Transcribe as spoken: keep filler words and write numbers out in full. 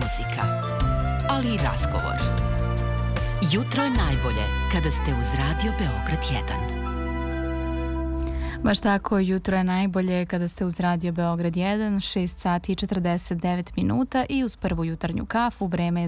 muzika, ali i razgovor. Jutro je najbolje kada ste uz Radio Beograd jedan. Baš tako, jutro je najbolje kada ste uz Radio Beograd jedan, šest sati i četrdeset devet minuta i uz prvu jutarnju kafu vreme je